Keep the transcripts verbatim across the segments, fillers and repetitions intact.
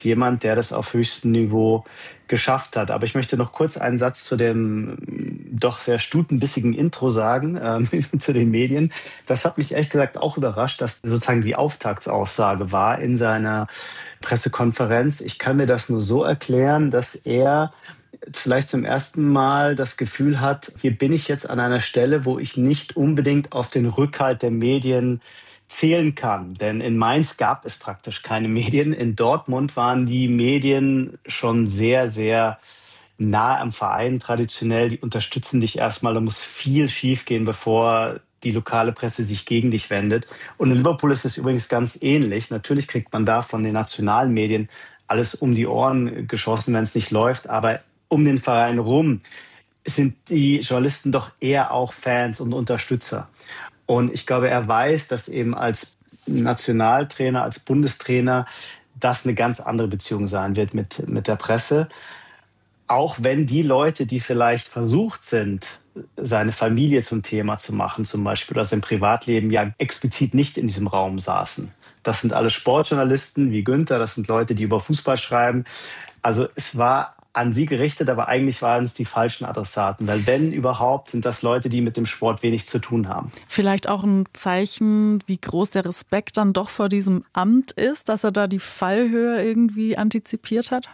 jemand, der das auf höchstem Niveau geschafft hat. Aber ich möchte noch kurz einen Satz zu dem doch sehr stutenbissigen Intro sagen, äh, zu den Medien. Das hat mich ehrlich gesagt auch überrascht, dass sozusagen die Auftaktsaussage war in seiner Pressekonferenz. Ich kann mir das nur so erklären, dass er vielleicht zum ersten Mal das Gefühl hat, hier bin ich jetzt an einer Stelle, wo ich nicht unbedingt auf den Rückhalt der Medien zählen kann. Denn in Mainz gab es praktisch keine Medien. In Dortmund waren die Medien schon sehr, sehr nah am Verein traditionell. Die unterstützen dich erstmal. Da muss viel schiefgehen, bevor die lokale Presse sich gegen dich wendet. Und in Liverpool ist es übrigens ganz ähnlich. Natürlich kriegt man da von den nationalen Medien alles um die Ohren geschossen, wenn es nicht läuft. Aber um den Verein rum sind die Journalisten doch eher auch Fans und Unterstützer. Und ich glaube, er weiß, dass eben als Nationaltrainer, als Bundestrainer das eine ganz andere Beziehung sein wird mit, mit der Presse. Auch wenn die Leute, die vielleicht versucht sind, seine Familie zum Thema zu machen, zum Beispiel, oder sein Privatleben, ja explizit nicht in diesem Raum saßen. Das sind alle Sportjournalisten wie Günther, das sind Leute, die über Fußball schreiben. Also es war an sie gerichtet, aber eigentlich waren es die falschen Adressaten. Weil wenn überhaupt, sind das Leute, die mit dem Sport wenig zu tun haben. Vielleicht auch ein Zeichen, wie groß der Respekt dann doch vor diesem Amt ist, dass er da die Fallhöhe irgendwie antizipiert hat?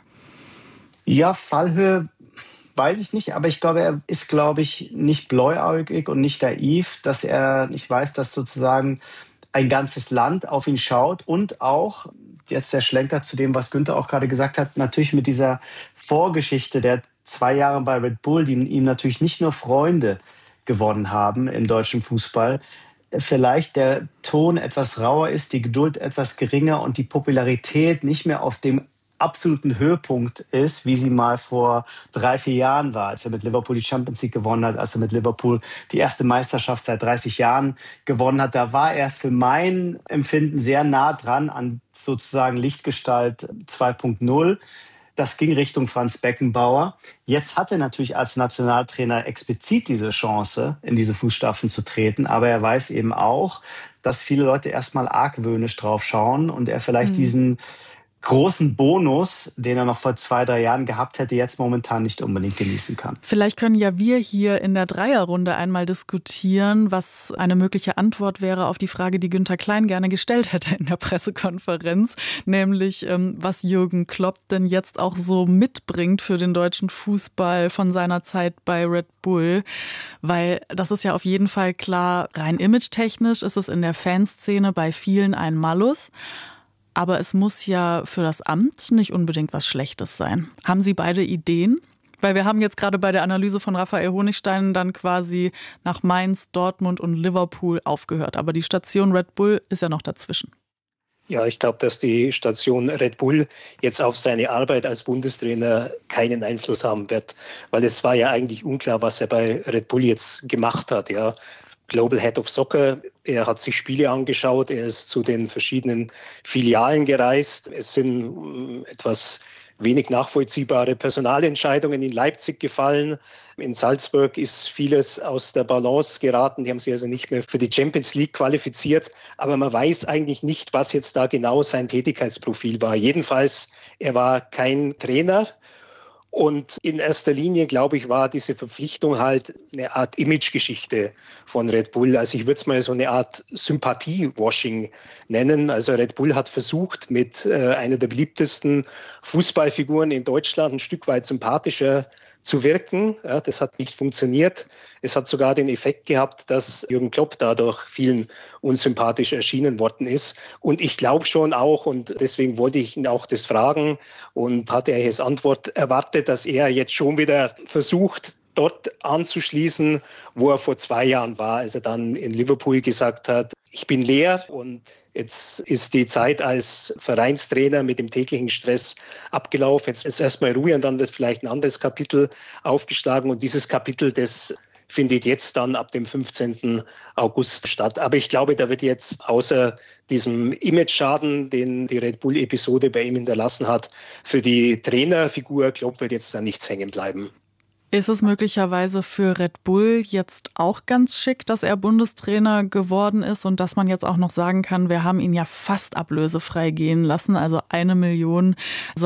Ja, Fallhöhe weiß ich nicht, aber ich glaube, er ist, glaube ich, nicht bläuäugig und nicht naiv, dass er nicht weiß, dass sozusagen ein ganzes Land auf ihn schaut und auch, jetzt der Schlenker zu dem, was Günther auch gerade gesagt hat, natürlich mit dieser Vorgeschichte der zwei Jahre bei Red Bull, die ihm natürlich nicht nur Freunde gewonnen haben im deutschen Fußball, vielleicht der Ton etwas rauer ist, die Geduld etwas geringer und die Popularität nicht mehr auf dem absoluten Höhepunkt ist, wie sie mal vor drei, vier Jahren war, als er mit Liverpool die Champions League gewonnen hat, als er mit Liverpool die erste Meisterschaft seit dreißig Jahren gewonnen hat. Da war er für mein Empfinden sehr nah dran an sozusagen Lichtgestalt zwei Punkt null. Das ging Richtung Franz Beckenbauer. Jetzt hat er natürlich als Nationaltrainer explizit diese Chance, in diese Fußstapfen zu treten. Aber er weiß eben auch, dass viele Leute erstmal argwöhnisch drauf schauen und er vielleicht mhm. diesen großen Bonus, den er noch vor zwei, drei Jahren gehabt hätte, jetzt momentan nicht unbedingt genießen kann. Vielleicht können ja wir hier in der Dreierrunde einmal diskutieren, was eine mögliche Antwort wäre auf die Frage, die Günther Klein gerne gestellt hätte in der Pressekonferenz, nämlich was Jürgen Klopp denn jetzt auch so mitbringt für den deutschen Fußball von seiner Zeit bei Red Bull, weil das ist ja auf jeden Fall klar, rein image-technisch ist es in der Fanszene bei vielen ein Malus. Aber es muss ja für das Amt nicht unbedingt was Schlechtes sein. Haben Sie beide Ideen? Weil wir haben jetzt gerade bei der Analyse von Raphael Honigstein dann quasi nach Mainz, Dortmund und Liverpool aufgehört. Aber die Station Red Bull ist ja noch dazwischen. Ja, ich glaube, dass die Station Red Bull jetzt auf seine Arbeit als Bundestrainer keinen Einfluss haben wird. Weil es war ja eigentlich unklar, was er bei Red Bull jetzt gemacht hat, ja. Global Head of Soccer. Er hat sich Spiele angeschaut, er ist zu den verschiedenen Filialen gereist. Es sind etwas wenig nachvollziehbare Personalentscheidungen in Leipzig gefallen. In Salzburg ist vieles aus der Balance geraten. Die haben sich also nicht mehr für die Champions League qualifiziert. Aber man weiß eigentlich nicht, was jetzt da genau sein Tätigkeitsprofil war. Jedenfalls, er war kein Trainer. Und in erster Linie, glaube ich, war diese Verpflichtung halt eine Art Imagegeschichte von Red Bull. Also ich würde es mal so eine Art Sympathie-Washing nennen. Also Red Bull hat versucht, mit äh, einer der beliebtesten Fußballfiguren in Deutschland ein Stück weit sympathischer zu wirken. Ja, das hat nicht funktioniert. Es hat sogar den Effekt gehabt, dass Jürgen Klopp dadurch vielen unsympathisch erschienen worden ist. Und ich glaube schon auch, und deswegen wollte ich ihn auch das fragen und hatte er als Antwort erwartet, dass er jetzt schon wieder versucht, dort anzuschließen, wo er vor zwei Jahren war, als er dann in Liverpool gesagt hat, ich bin leer und jetzt ist die Zeit als Vereinstrainer mit dem täglichen Stress abgelaufen. Jetzt ist erstmal Ruhe und dann wird vielleicht ein anderes Kapitel aufgeschlagen. Und dieses Kapitel, das findet jetzt dann ab dem fünfzehnten August statt. Aber ich glaube, da wird jetzt außer diesem Image-Schaden, den die Red Bull-Episode bei ihm hinterlassen hat, für die Trainerfigur Klopp wird jetzt da nichts hängen bleiben. Ist es möglicherweise für Red Bull jetzt auch ganz schick, dass er Bundestrainer geworden ist und dass man jetzt auch noch sagen kann, wir haben ihn ja fast ablösefrei gehen lassen, also eine Million